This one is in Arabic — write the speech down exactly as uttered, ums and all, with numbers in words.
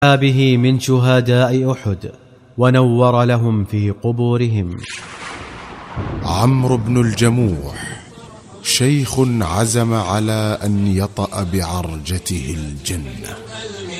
به من شهداء أحد ونور لهم في قبورهم. عمرو بن الجموح شيخ عزم على أن يطأ بعرجته الجنة.